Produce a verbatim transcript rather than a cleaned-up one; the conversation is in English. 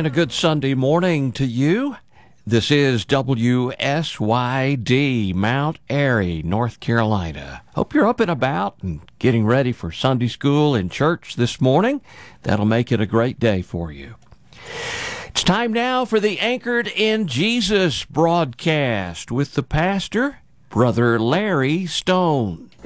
and a good Sunday morning to you. This is W S Y D, Mount Airy, North Carolina. Hope you're up and about and getting ready for Sunday school and church this morning. That'll make it a great day for you. It's time now for the Anchored in Jesus broadcast with the pastor, Brother Larry Stone.